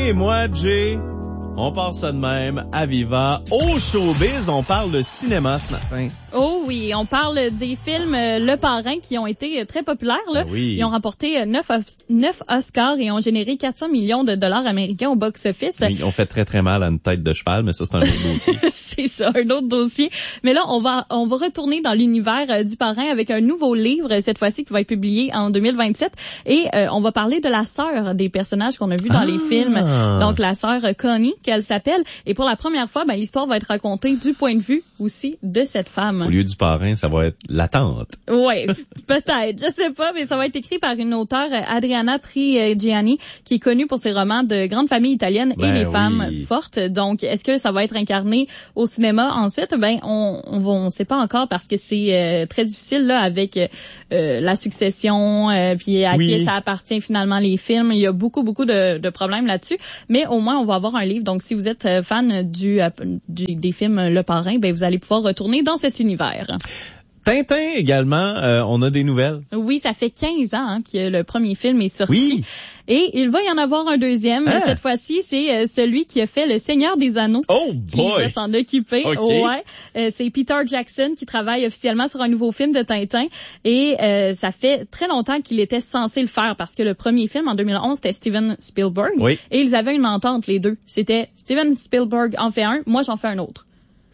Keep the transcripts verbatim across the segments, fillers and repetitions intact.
et moi, Jay, on part ça de même à Viva. Au showbiz, on parle de cinéma ce matin. Oh oui, on parle des films euh, Le Parrain qui ont été euh, très populaires. Là. Ben oui. Ils ont remporté euh, neuf Oscars et ont généré quatre cents millions de dollars américains au box-office. Ils ont fait très très mal à une tête de cheval, mais ça c'est un autre dossier. C'est ça, un autre dossier. Mais là, on va on va retourner dans l'univers euh, du Parrain avec un nouveau livre, cette fois-ci, qui va être publié en deux mille vingt-sept. Et euh, on va parler de la sœur des personnages qu'on a vus dans ah. les films. Donc, la sœur Connie, qu'elle s'appelle. Et pour la première fois, ben, l'histoire va être racontée du point de vue aussi de cette femme. Au lieu du parrain, ça va être la tante. Oui, peut-être, je sais pas, mais ça va être écrit par une auteure, Adriana Trigiani, qui est connue pour ses romans de grandes familles italiennes ben et les oui. femmes fortes. Donc, est-ce que ça va être incarné au cinéma ensuite? Ben, on on, va, on sait pas encore parce que c'est euh, très difficile là avec euh, la succession, euh, puis à oui. qui ça appartient finalement les films. Il y a beaucoup beaucoup de, de problèmes là-dessus, mais au moins on va avoir un livre. Donc, si vous êtes fan du, du des films Le Parrain, ben vous allez pouvoir retourner dans cet univers. Tintin également, euh, on a des nouvelles. Oui, ça fait quinze ans hein, que le premier film est sorti. Oui. Et il va y en avoir un deuxième. Ah. Cette fois-ci, c'est euh, celui qui a fait Le Seigneur des Anneaux. Oh qui boy! va s'en occuper. Okay. Ouais. Euh, c'est Peter Jackson qui travaille officiellement sur un nouveau film de Tintin. Et euh, ça fait très longtemps qu'il était censé le faire parce que le premier film, en deux mille onze, c'était Steven Spielberg. Oui. Et ils avaient une entente, les deux. C'était Steven Spielberg en fait un, moi j'en fais un autre.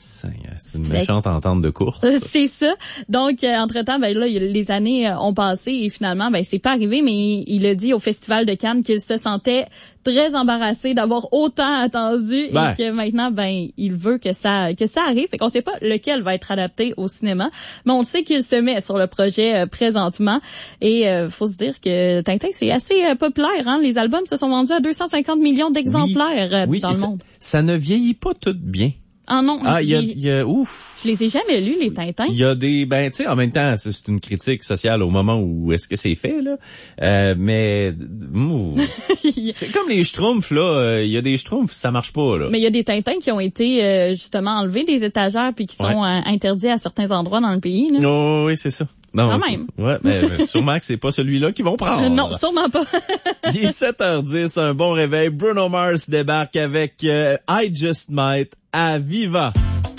C'est une méchante entente de course. C'est ça. Donc, euh, entre-temps, ben là, les années euh, ont passé et finalement, ben c'est pas arrivé, mais il, il a dit au Festival de Cannes qu'il se sentait très embarrassé d'avoir autant attendu ben. et que maintenant, ben il veut que ça que ça arrive. Fait qu'on sait pas lequel va être adapté au cinéma, mais on sait qu'il se met sur le projet euh, présentement. Et euh, faut se dire que Tintin, c'est assez euh, populaire. Hein? Les albums se sont vendus à deux cent cinquante millions d'exemplaires oui. euh, oui, dans le ça, monde. Ça ne vieillit pas tout bien. Ah non, ah il y a, y a ouf. Je les ai jamais lus les Tintins. Il y a des ben tu sais en même temps c'est une critique sociale au moment où est-ce que c'est fait là. Euh, mais mou, c'est comme les Schtroumpfs là, il y a des Schtroumpfs, ça marche pas là. Mais il y a des Tintins qui ont été euh, justement enlevés des étagères puis qui sont ouais. euh, interdits à certains endroits dans le pays là. Oh, oui, c'est ça. Non, quand même. Ouais, mais sûrement que c'est pas celui-là qu'ils vont prendre. Non, sûrement pas. Il est sept heures dix, un bon réveil. Bruno Mars débarque avec euh, I Just Might à Viva.